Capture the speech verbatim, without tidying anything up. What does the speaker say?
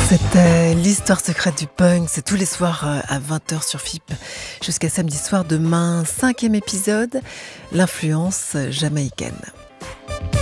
C'était l'histoire secrète du punk, c'est tous les soirs euh, à vingt heures sur F I P jusqu'à samedi soir. Demain, cinquième épisode, l'influence jamaïcaine.